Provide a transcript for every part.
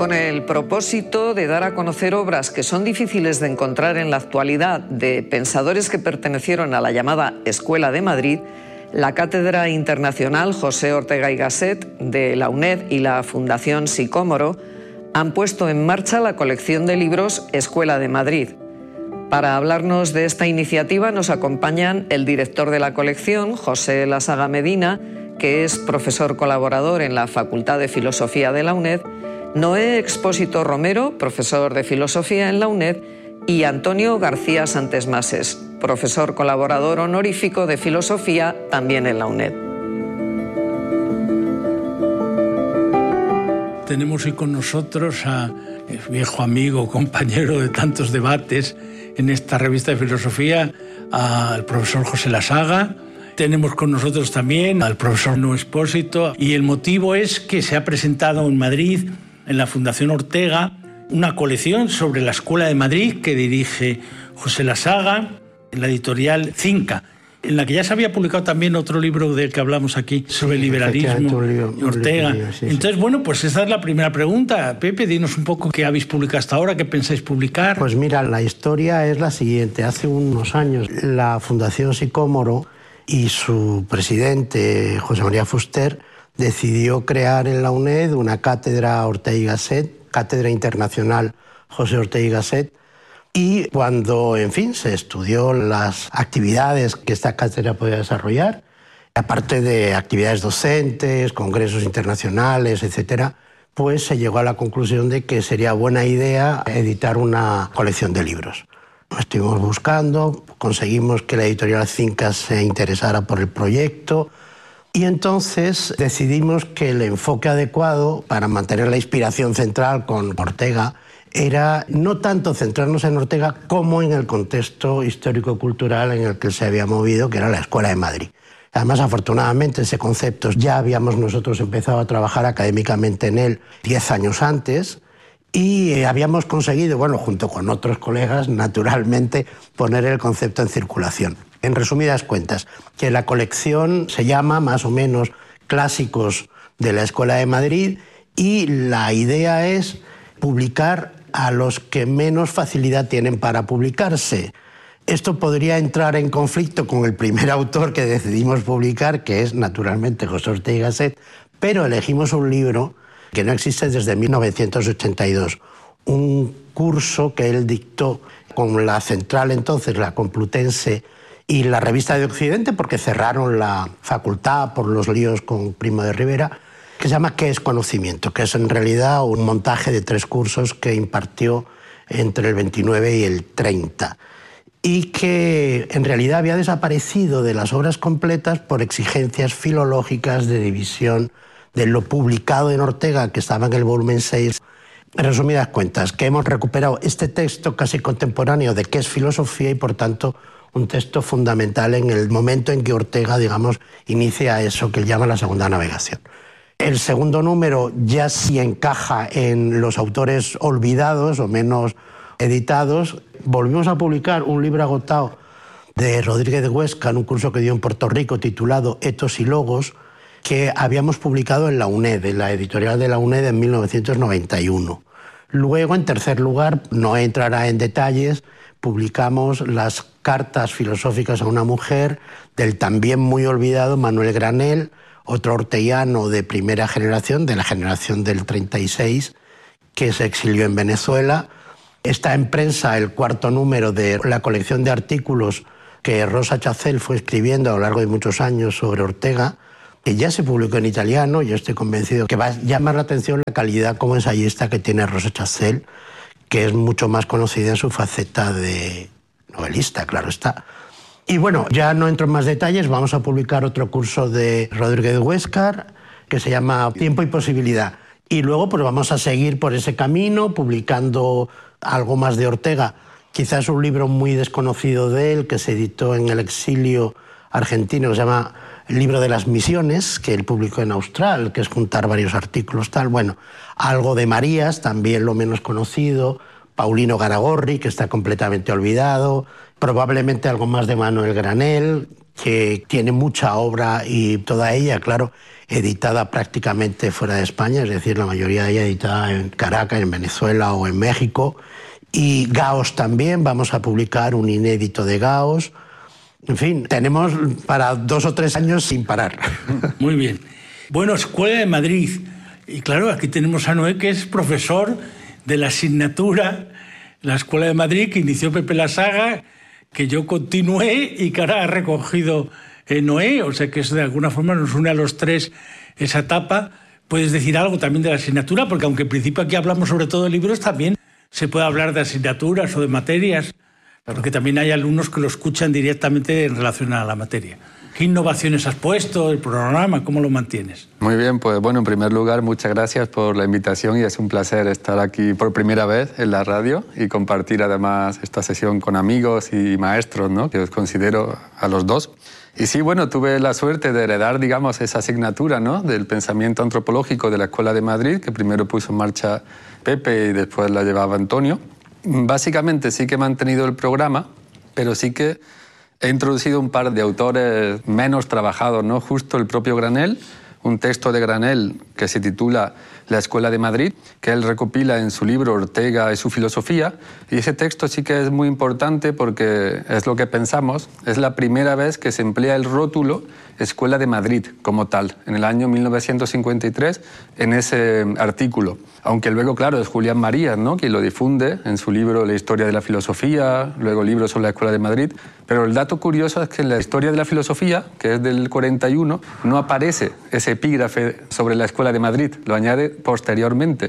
con el propósito de dar a conocer obras que son difíciles de encontrar en la actualidad de pensadores que pertenecieron a la llamada Escuela de Madrid, la Cátedra Internacional José Ortega y Gasset de la UNED y la Fundación Sicómoro han puesto en marcha la colección de libros Escuela de Madrid. Para hablarnos de esta iniciativa nos acompañan el director de la colección, José Lasaga Medina, que es profesor colaborador en la Facultad de Filosofía de la UNED, Noé Expósito Romero, profesor de Filosofía en la UNED, y Antonio García Santesmases, profesor colaborador honorífico de Filosofía también en la UNED. Tenemos hoy con nosotros a viejo amigo, compañero de tantos debates en esta revista de filosofía, al profesor José Lasaga. Tenemos con nosotros también al profesor Noé Expósito, y el motivo es que se ha presentado en Madrid, en la Fundación Ortega, una colección sobre la Escuela de Madrid que dirige José Lasaga en la editorial Cinca, en la que ya se había publicado también otro libro del que hablamos aquí sobre liberalismo, Ortega. Entonces, bueno, pues esa es la primera pregunta. Pepe, dinos un poco qué habéis publicado hasta ahora, qué pensáis publicar. Pues mira, la historia es la siguiente. Hace unos años la Fundación Sicómoro y su presidente, José María Fuster, decidió crear en la UNED una cátedra Ortega y Gasset, Cátedra Internacional José Ortega y Gasset. Y cuando, en fin, se estudió las actividades que esta cátedra podía desarrollar, aparte de actividades docentes, congresos internacionales, etcétera, pues se llegó a la conclusión de que sería buena idea editar una colección de libros. Estuvimos buscando, conseguimos que la editorial Cinca se interesara por el proyecto, y entonces decidimos que el enfoque adecuado para mantener la inspiración central con Ortega era no tanto centrarnos en Ortega como en el contexto histórico-cultural en el que se había movido, que era la Escuela de Madrid. Además, afortunadamente, ese concepto ya habíamos nosotros empezado a trabajar académicamente en él 10 años antes, y habíamos conseguido, bueno, junto con otros colegas, naturalmente, poner el concepto en circulación. En resumidas cuentas, que la colección se llama más o menos Clásicos de la Escuela de Madrid, y la idea es publicar a los que menos facilidad tienen para publicarse. Esto podría entrar en conflicto con el primer autor que decidimos publicar, que es naturalmente José Ortega y Gasset, pero elegimos un libro que no existe desde 1982, un curso que él dictó con la central entonces, la Complutense, y la Revista de Occidente, porque cerraron la facultad por los líos con Primo de Rivera, que se llama ¿Qué es conocimiento?, que es en realidad un montaje de 3 cursos que impartió entre el 29 y el 30, y que en realidad había desaparecido de las obras completas por exigencias filológicas de división de lo publicado en Ortega, que estaba en el volumen 6. En resumidas cuentas, que hemos recuperado este texto casi contemporáneo de qué es filosofía y, por tanto, un texto fundamental en el momento en que Ortega, digamos, inicia eso que él llama la segunda navegación. El segundo número ya sí encaja en los autores olvidados o menos editados. Volvimos a publicar un libro agotado de Rodríguez de Huesca en un curso que dio en Puerto Rico titulado Etos y Logos, que habíamos publicado en la UNED, en la editorial de la UNED en 1991. Luego, en tercer lugar, no entrará en detalles, publicamos las cartas filosóficas a una mujer del también muy olvidado Manuel Granell, otro orteguiano de primera generación, de la generación del 36, que se exilió en Venezuela. Está en prensa el 4º número de la colección de artículos que Rosa Chacel fue escribiendo a lo largo de muchos años sobre Ortega, que ya se publicó en italiano. Yo estoy convencido que va a llamar la atención la calidad como ensayista que tiene Rosa Chacel, que es mucho más conocida en su faceta de novelista, claro está. Y bueno, ya no entro en más detalles, vamos a publicar otro curso de Rodríguez de Huesca que se llama Tiempo y Posibilidad. Y luego pues vamos a seguir por ese camino, publicando algo más de Ortega. Quizás un libro muy desconocido de él, que se editó en el exilio argentino, que se llama El libro de las misiones, que él publicó en Austral, que es juntar varios artículos, tal. Bueno, algo de Marías, también lo menos conocido, Paulino Garagorri, que está completamente olvidado, probablemente algo más de Manuel Granell, que tiene mucha obra y toda ella, claro, editada prácticamente fuera de España, es decir, la mayoría de ella editada en Caracas, en Venezuela o en México. Y Gauss también, vamos a publicar un inédito de Gauss. En fin, tenemos para 2 o 3 años sin parar. Muy bien. Bueno, Escuela de Madrid. Y claro, aquí tenemos a Noé, que es profesor de la asignatura la Escuela de Madrid, que inició Pepe La Saga, que yo continué y que ahora ha recogido Noé. O sea que eso de alguna forma nos une a los tres esa etapa. ¿Puedes decir algo también de la asignatura? Porque aunque en principio aquí hablamos sobre todo de libros, también se puede hablar de asignaturas o de materias, porque también hay alumnos que lo escuchan directamente en relación a la materia. ¿Qué innovaciones has puesto? ¿El programa? ¿Cómo lo mantienes? Muy bien, pues bueno, en primer lugar, muchas gracias por la invitación y es un placer estar aquí por primera vez en la radio y compartir además esta sesión con amigos y maestros, ¿no?, que os considero a los dos. Y sí, bueno, tuve la suerte de heredar, digamos, esa asignatura, ¿no?, del pensamiento antropológico de la Escuela de Madrid, que primero puso en marcha Pepe y después la llevaba Antonio. Básicamente sí que he mantenido el programa, pero sí que he introducido un par de autores menos trabajados, ¿no? Justo el propio Granell, un texto de Granell que se titula La Escuela de Madrid, que él recopila en su libro Ortega y su filosofía. Y ese texto sí que es muy importante porque es lo que pensamos. Es la primera vez que se emplea el rótulo Escuela de Madrid como tal, en el año 1953, en ese artículo. Aunque luego, claro, es Julián Marías, ¿no?, quien lo difunde en su libro La Historia de la Filosofía, luego libros sobre la Escuela de Madrid. Pero el dato curioso es que en la Historia de la Filosofía, que es del 41, no aparece ese epígrafe sobre la Escuela de Madrid, lo añade posteriormente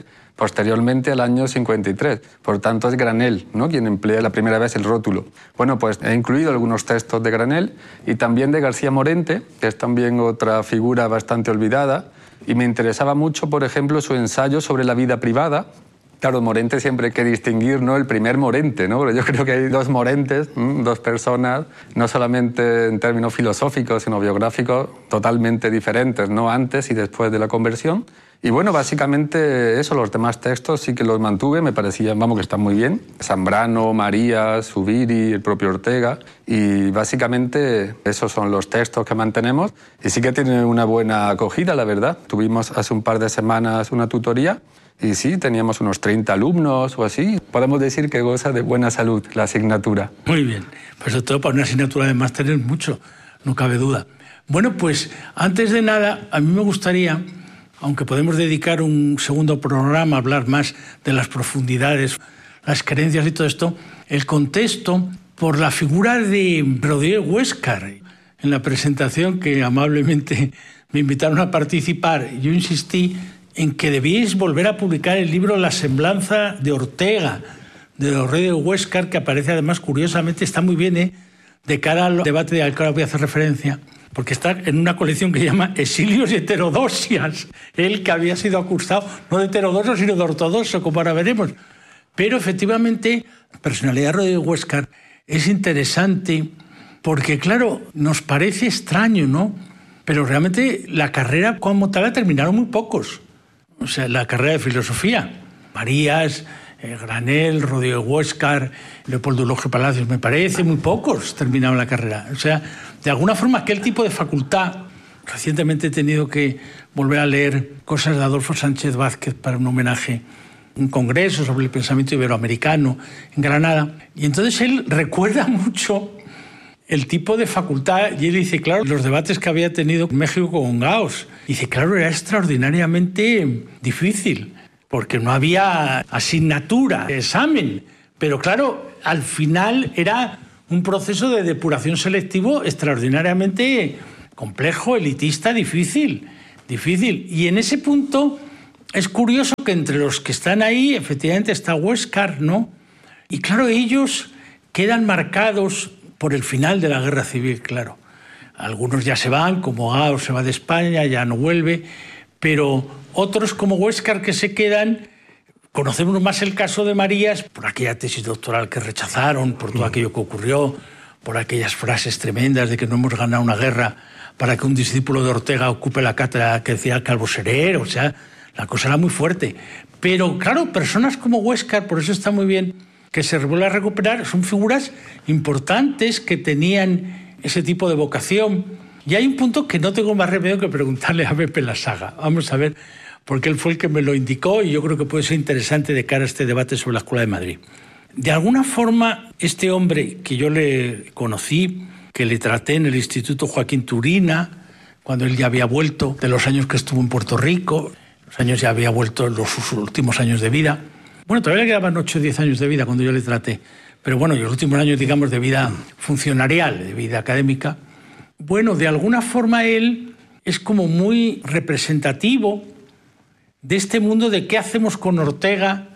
al año 53. Por tanto, es Granell, ¿no?, quien emplea la primera vez el rótulo. Bueno, pues he incluido algunos textos de Granell y también de García Morente, que es también otra figura bastante olvidada, y me interesaba mucho, por ejemplo, su ensayo sobre la vida privada. Claro, Morente siempre hay que distinguir, ¿no?, el primer Morente, ¿no? Pero yo creo que hay dos Morentes, dos personas, no solamente en términos filosóficos, sino biográficos, totalmente diferentes, ¿no?, antes y después de la conversión. Y bueno, básicamente eso, los demás textos sí que los mantuve, me parecían, vamos, que están muy bien. Zambrano, Marías, Zubiri, el propio Ortega. Y básicamente esos son los textos que mantenemos. Y sí que tienen una buena acogida, la verdad. Tuvimos hace un par de semanas una tutoría y sí, teníamos unos 30 alumnos o así. Podemos decir que goza de buena salud la asignatura. Muy bien, pues sobre todo para una asignatura de máster es mucho, no cabe duda. Bueno, pues antes de nada, a mí me gustaría, aunque podemos dedicar un segundo programa a hablar más de las profundidades, las creencias y todo esto, el contexto por la figura de Rodríguez Huéscar. En la presentación que amablemente me invitaron a participar, yo insistí en que debíais volver a publicar el libro La semblanza de Ortega, de Rodríguez Huéscar, que aparece además curiosamente, está muy bien, de cara al debate al que ahora voy a hacer referencia, porque está en una colección que se llama Exilios y Heterodosias, él que había sido acusado no de heterodoxo sino de ortodoxo, como ahora veremos. Pero efectivamente, la personalidad de Rodríguez Huéscar es interesante porque, claro, nos parece extraño, ¿no? Pero realmente la carrera como tal la terminaron muy pocos. O sea, la carrera de filosofía. Marías, Granell, Rodríguez Huéscar, Leopoldo Eulogio Palacios, me parece, muy pocos terminaron la carrera. O sea, de alguna forma aquel tipo de facultad, recientemente he tenido que volver a leer cosas de Adolfo Sánchez Vázquez para un homenaje, un congreso sobre el pensamiento iberoamericano en Granada, y entonces él recuerda mucho el tipo de facultad, y él dice, claro, los debates que había tenido en México con Gauss, dice, claro, era extraordinariamente difícil, porque no había asignatura, examen, pero claro, al final era un proceso de depuración selectivo extraordinariamente complejo, elitista, difícil. Y en ese punto es curioso que entre los que están ahí, efectivamente está Huéscar, ¿no? Y claro, ellos quedan marcados por el final de la Guerra Civil, claro. Algunos ya se van, como Gauss se va de España, ya no vuelve, pero otros como Huéscar que se quedan. Conocemos más el caso de Marías por aquella tesis doctoral que rechazaron, por todo aquello que ocurrió, por aquellas frases tremendas de que no hemos ganado una guerra para que un discípulo de Ortega ocupe la cátedra que decía Calvo Serer, o sea, la cosa era muy fuerte. Pero claro, personas como Huéscar, por eso está muy bien que se vuelva a recuperar, son figuras importantes que tenían ese tipo de vocación Y hay un punto que no tengo más remedio que preguntarle a Pepe Lasaga. Vamos a ver, porque él fue el que me lo indicó y yo creo que puede ser interesante de cara a este debate sobre la Escuela de Madrid. De alguna forma, este hombre que yo le conocí, que le traté en el Instituto Joaquín Turina, cuando él ya había vuelto de los años que estuvo en Puerto Rico, los años ya había vuelto en sus últimos años de vida. Bueno, todavía le quedaban 8 o 10 años de vida cuando yo le traté, pero bueno, y los últimos años, digamos, de vida funcionarial, de vida académica. Bueno, de alguna forma él es como muy representativo de este mundo de qué hacemos con Ortega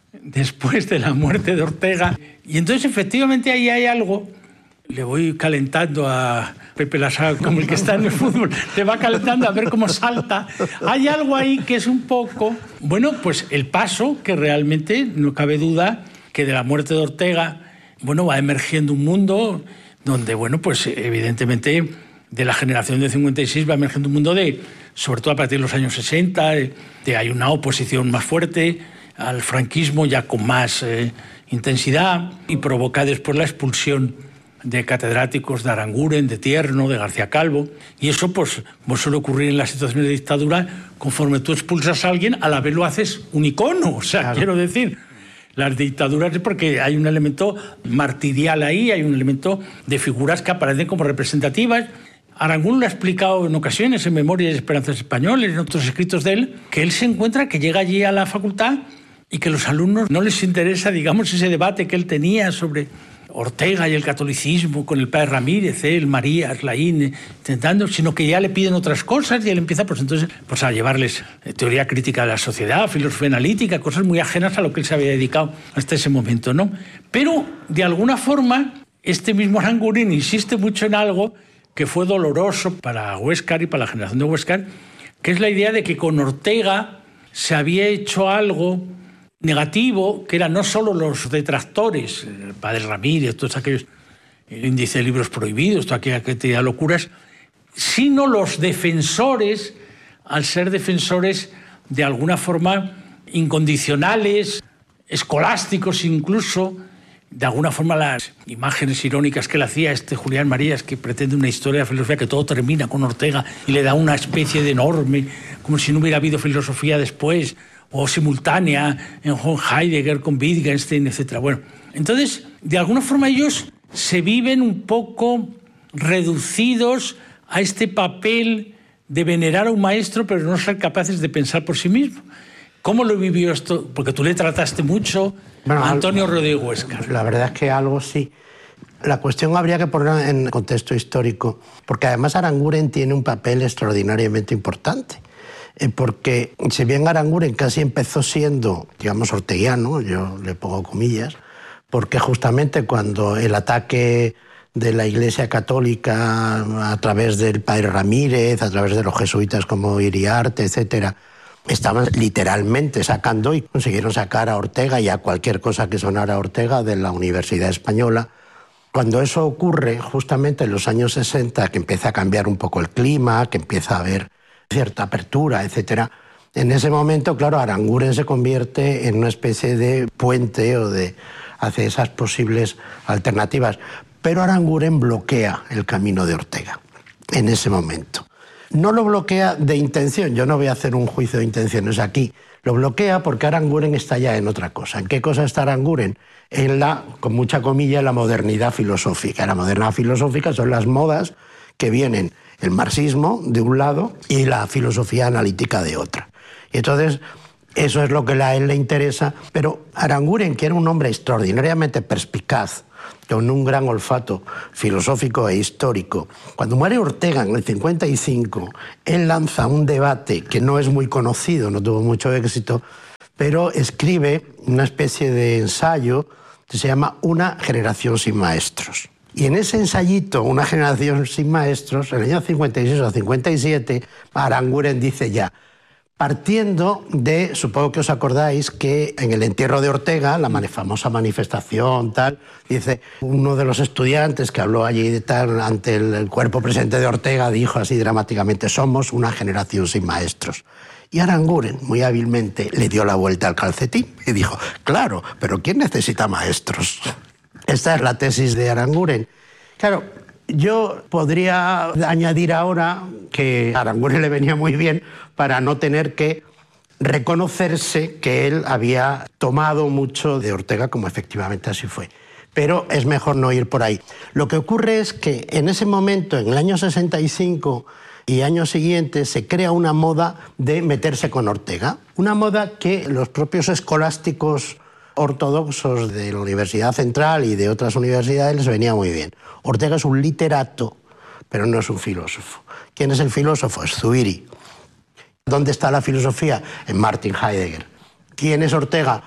después de la muerte de Ortega. Y entonces, efectivamente, ahí hay algo. Le voy calentando a Pepe Lasaga como el que está en el fútbol. Le va calentando a ver cómo salta. Hay algo ahí que es un poco... Bueno, pues el paso que realmente, no cabe duda, que de la muerte de Ortega, bueno, va emergiendo un mundo donde, bueno, pues evidentemente de la generación de 56 va emergiendo un mundo de, sobre todo a partir de los años 60, hay una oposición más fuerte al franquismo ya con más intensidad y provoca después la expulsión de catedráticos de Aranguren, de Tierno, de García Calvo. Y eso pues suele ocurrir en las situaciones de dictadura. Conforme tú expulsas a alguien, a la vez lo haces un icono. O sea, claro, quiero decir, las dictaduras es porque hay un elemento martirial ahí, hay un elemento de figuras que aparecen como representativas. Aranguren lo ha explicado en ocasiones en Memorias de Esperanzas Españoles, en otros escritos de él, que él se encuentra que llega allí a la facultad y que a los alumnos no les interesa, digamos, ese debate que él tenía sobre Ortega y el catolicismo con el padre Ramírez, el Marías, Laín, intentando, sino que ya le piden otras cosas y él empieza pues entonces pues a llevarles teoría crítica de la sociedad, filosofía analítica, cosas muy ajenas a lo que él se había dedicado hasta ese momento, ¿no? Pero de alguna forma este mismo Aranguren insiste mucho en algo que fue doloroso para Huéscar y para la generación de Huéscar, que es la idea de que con Ortega se había hecho algo negativo, que eran no solo los detractores, el padre Ramírez, todos aquellos, el índice de libros prohibidos, toda aquella cantidad de locuras, sino los defensores, al ser defensores de alguna forma incondicionales, escolásticos incluso, de alguna forma las imágenes irónicas que él hacía, Julián Marías, que pretende una historia de filosofía que todo termina con Ortega y le da una especie de enorme, como si no hubiera habido filosofía después, o simultánea en Heidegger con Wittgenstein, etc. Bueno, entonces, de alguna forma ellos se viven un poco reducidos a este papel de venerar a un maestro, pero no ser capaces de pensar por sí mismo. ¿Cómo lo vivió esto? Porque tú le trataste mucho a Antonio Rodríguez Huéscar. La verdad es que algo sí. La cuestión habría que ponerla en contexto histórico, porque además Aranguren tiene un papel extraordinariamente importante. Porque si bien Aranguren casi empezó siendo, digamos, orteguiano, yo le pongo comillas, porque justamente cuando el ataque de la Iglesia Católica a través del padre Ramírez, a través de los jesuitas como Iriarte, etcétera, estaban literalmente sacando y consiguieron sacar a Ortega y a cualquier cosa que sonara a Ortega de la Universidad Española. Cuando eso ocurre, justamente en los años 60, que empieza a cambiar un poco el clima, que empieza a haber cierta apertura, etcétera, en ese momento, claro, Aranguren se convierte en una especie de puente o de hacia esas posibles alternativas. Pero Aranguren bloquea el camino de Ortega en ese momento. No lo bloquea de intención, yo no voy a hacer un juicio de intenciones aquí. Lo bloquea porque Aranguren está ya en otra cosa. ¿En qué cosa está Aranguren? En la, con mucha comilla, la modernidad filosófica. La modernidad filosófica son las modas que vienen el marxismo de un lado y la filosofía analítica de otra. Y entonces eso es lo que a él le interesa. Pero Aranguren, que era un hombre extraordinariamente perspicaz, con un gran olfato filosófico e histórico, cuando muere Ortega en el 55, él lanza un debate que no es muy conocido, no tuvo mucho éxito, pero escribe una especie de ensayo que se llama Una generación sin maestros. Y en ese ensayito, Una generación sin maestros, en el año 56 o 57, Aranguren dice ya, partiendo de, supongo que os acordáis, que en el entierro de Ortega, la famosa manifestación, tal, dice, uno de los estudiantes que habló allí tal, ante el cuerpo presente de Ortega, dijo así dramáticamente, somos una generación sin maestros. Y Aranguren, muy hábilmente, le dio la vuelta al calcetín y dijo, claro, pero ¿quién necesita maestros? Esta es la tesis de Aranguren. Claro, Yo podría añadir ahora que a Aranguren le venía muy bien para no tener que reconocerse que él había tomado mucho de Ortega, como efectivamente así fue. Pero es mejor no ir por ahí. Lo que ocurre es que en ese momento, en el año 65 y años siguientes, se crea una moda de meterse con Ortega. Una moda que los propios escolásticos ortodoxos de la Universidad Central y de otras universidades les venía muy bien. Ortega es un literato, pero no es un filósofo. ¿Quién es el filósofo? Es Zubiri. ¿Dónde está la filosofía? En Martin Heidegger. ¿Quién es Ortega?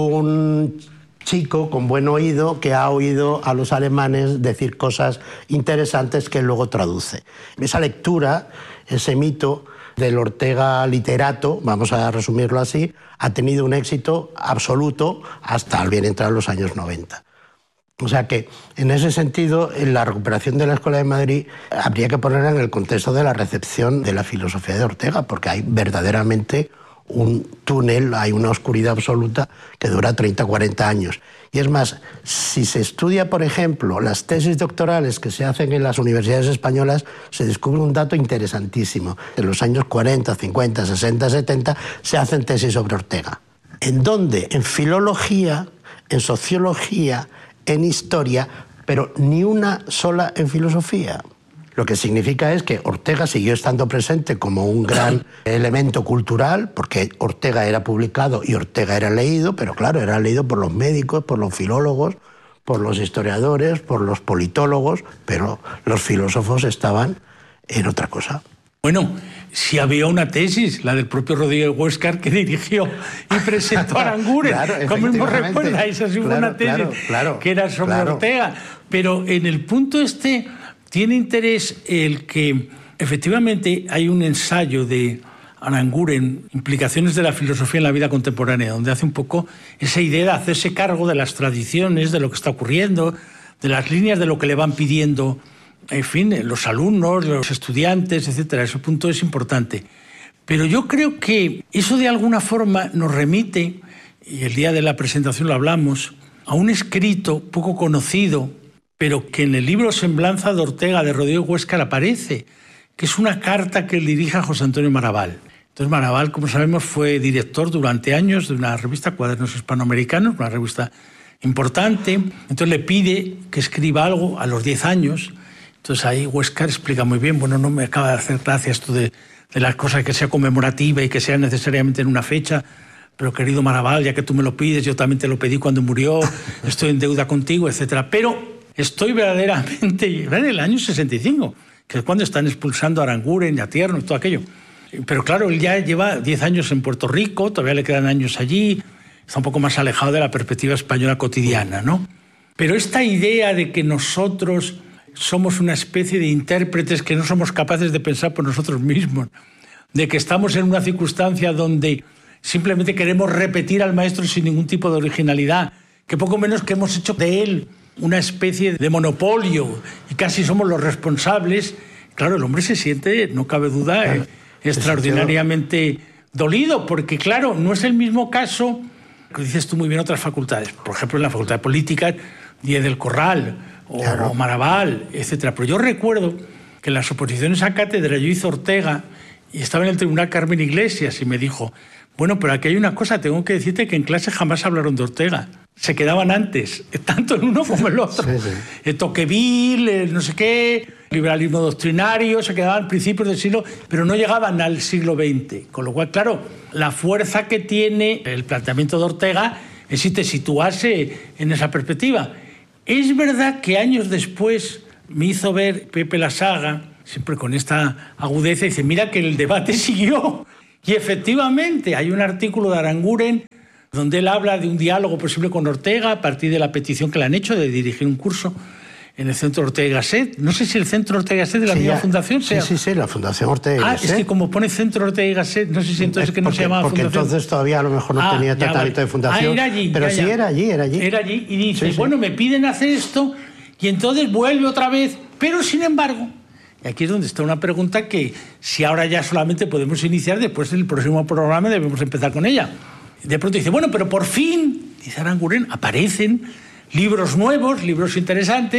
Un chico con buen oído que ha oído a los alemanes decir cosas interesantes que luego traduce. Esa lectura, ese mito del Ortega literato, vamos a resumirlo así, ha tenido un éxito absoluto hasta al bien entrar los años 90. O sea que, en ese sentido, en la recuperación de la Escuela de Madrid habría que ponerla en el contexto de la recepción de la filosofía de Ortega, porque hay verdaderamente un túnel, hay una oscuridad absoluta que dura 30 o 40 años. Y es más, si se estudia, por ejemplo, las tesis doctorales que se hacen en las universidades españolas, se descubre un dato interesantísimo. En los años 40, 50, 60, 70 se hacen tesis sobre Ortega. ¿En dónde? En filología, en sociología, en historia, pero ni una sola en filosofía. Lo que significa es que Ortega siguió estando presente como un gran elemento cultural, porque Ortega era publicado y Ortega era leído, pero claro, era leído por los médicos, por los filólogos, por los historiadores, por los politólogos, pero los filósofos estaban en otra cosa. Bueno, si había una tesis, la del propio Rodríguez Huéscar, que dirigió y presentó a Aranguren. Claro, como mismo recuerda, esa sí fue una tesis que era sobre Ortega. Pero en el punto tiene interés el que efectivamente hay un ensayo de Aranguren, Implicaciones de la filosofía en la vida contemporánea, donde hace un poco esa idea de hacerse cargo de las tradiciones, de lo que está ocurriendo, de las líneas de lo que le van pidiendo, en fin, los alumnos, los estudiantes, etcétera. Ese punto es importante. Pero yo creo que eso de alguna forma nos remite, y el día de la presentación lo hablamos, a un escrito poco conocido, pero que en el libro Semblanza de Ortega de Rodríguez Huéscar aparece, que es una carta que él dirige a José Antonio Maravall. Entonces Maravall, como sabemos, fue director durante años de una revista, Cuadernos Hispanoamericanos, una revista importante. Entonces le pide que escriba algo a los 10 años. Entonces ahí Huéscar explica muy bien, bueno, no me acaba de hacer gracia esto de las cosas que sea conmemorativa y que sea necesariamente en una fecha, pero querido Maravall, ya que tú me lo pides, yo también te lo pedí cuando murió, estoy en deuda contigo, etcétera. Pero estoy verdaderamente, en el año 65, que es cuando están expulsando a Aranguren y a Tierno y todo aquello. Pero claro, él ya lleva 10 años en Puerto Rico, todavía le quedan años allí, está un poco más alejado de la perspectiva española cotidiana, ¿no? Pero esta idea de que nosotros somos una especie de intérpretes que no somos capaces de pensar por nosotros mismos, de que estamos en una circunstancia donde simplemente queremos repetir al maestro sin ningún tipo de originalidad, que poco menos que hemos hecho de él una especie de monopolio y casi somos los responsables. Claro, el hombre se siente, no cabe duda, extraordinariamente dolido, porque claro, no es el mismo caso que dices tú muy bien otras facultades, por ejemplo en la Facultad de Políticas, Díez del Corral o Maravall, etcétera. Pero yo recuerdo que en las oposiciones a cátedra yo hice Ortega y estaba en el tribunal Carmen Iglesias y me dijo, bueno, pero aquí hay una cosa, tengo que decirte que en clase jamás hablaron de Ortega. Se quedaban antes, tanto en uno como en el otro. Sí, sí. Tocqueville, no sé qué, liberalismo doctrinario, se quedaban al principio del siglo, pero no llegaban al siglo XX. Con lo cual, claro, la fuerza que tiene el planteamiento de Ortega es si te situase en esa perspectiva. Es verdad que años después me hizo ver Pepe Lasaga, siempre con esta agudeza, y dice, mira que el debate siguió. Y efectivamente hay un artículo de Aranguren donde él habla de un diálogo posible con Ortega a partir de la petición que le han hecho de dirigir un curso en el Centro Ortega y Gasset. No sé si el Centro Ortega y Gasset de la misma fundación sea. Sí, la Fundación Ortega y Gasset. Es que como pone Centro Ortega y Gasset, no sé si entonces que no se llamaba porque fundación. Porque entonces todavía a lo mejor no tenía tratamiento de fundación. Era allí. Pero sí, era allí. Era allí y dice, bueno, me piden hacer esto y entonces vuelve otra vez, pero sin embargo, y aquí es donde está una pregunta que si ahora ya solamente podemos iniciar, después del próximo programa debemos empezar con ella. De pronto dice, bueno, pero por fin, dice Aranguren, aparecen libros nuevos, libros interesantes,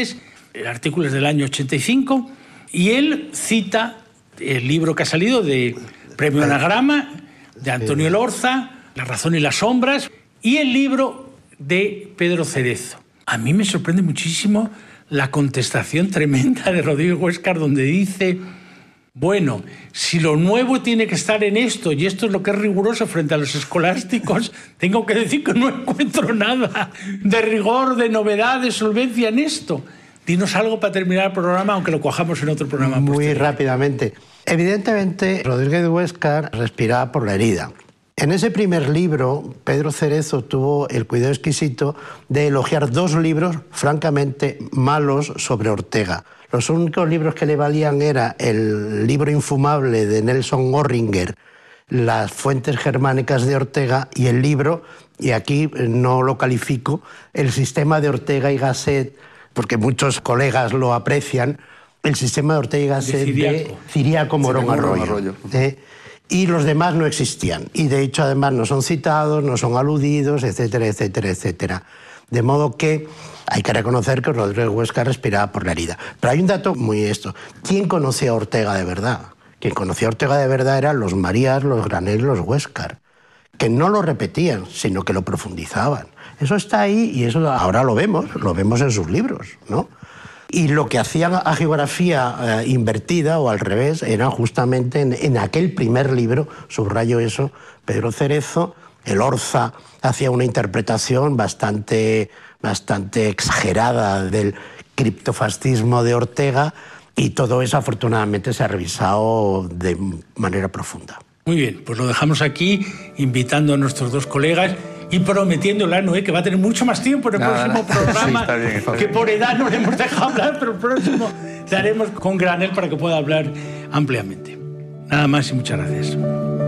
el artículo es del año 85, y él cita el libro que ha salido de Premio Anagrama, de Antonio Lorza, La razón y las sombras, y el libro de Pedro Cerezo. A mí me sorprende muchísimo la contestación tremenda de Rodrigo Huéscar, donde dice: bueno, si lo nuevo tiene que estar en esto, y esto es lo que es riguroso frente a los escolásticos, tengo que decir que no encuentro nada de rigor, de novedad, de solvencia en esto. Dinos algo para terminar el programa, aunque lo cojamos en otro programa. Muy rápidamente. Evidentemente, Rodríguez Huéscar respiraba por la herida. En ese primer libro, Pedro Cerezo tuvo el cuidado exquisito de elogiar 2 libros francamente malos sobre Ortega. Los únicos libros que le valían era el libro infumable de Nelson Orringer, Las fuentes germánicas de Ortega, y el libro, y aquí no lo califico, El sistema de Ortega y Gasset, porque muchos colegas lo aprecian, el sistema de Ortega y Gasset de Ciriaco Morón Arroyo. Y los demás no existían. Y de hecho, además, no son citados, no son aludidos, etcétera, etcétera, etcétera. De modo que hay que reconocer que Rodríguez Huéscar respiraba por la herida. Pero hay un dato muy esto. ¿Quién conocía a Ortega de verdad? Quien conocía a Ortega de verdad eran los Marías, los Granell, los Huéscar, que no lo repetían, sino que lo profundizaban. Eso está ahí y eso ahora lo vemos en sus libros, ¿no? Y lo que hacían a geografía invertida o al revés era justamente en aquel primer libro, subrayo eso, Pedro Cerezo. El Orza hacía una interpretación bastante exagerada del criptofascismo de Ortega, y todo eso afortunadamente se ha revisado de manera profunda. Muy bien, pues lo dejamos aquí, invitando a nuestros 2 colegas y prometiéndole a Noé que va a tener mucho más tiempo en el próximo programa, sí, está bien. Que por edad no le hemos dejado hablar, pero el próximo le haremos con Granell para que pueda hablar ampliamente. Nada más y muchas gracias.